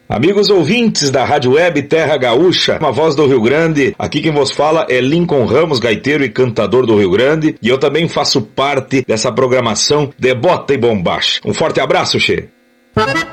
Amigos ouvintes da Rádio Web Terra Gaúcha, uma voz do Rio Grande, aqui quem vos fala é Lincoln Ramos, gaiteiro e cantador do Rio Grande, e eu também faço parte dessa programação de Bota e Bombacha. Um forte abraço, che!